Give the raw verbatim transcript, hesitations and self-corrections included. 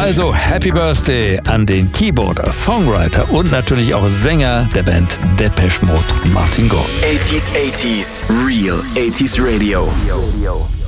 Also Happy Birthday an den Keyboarder, Songwriter und natürlich auch Sänger der Band Depeche Mode, Martin Gore. eighties eighties, Real eighties Radio.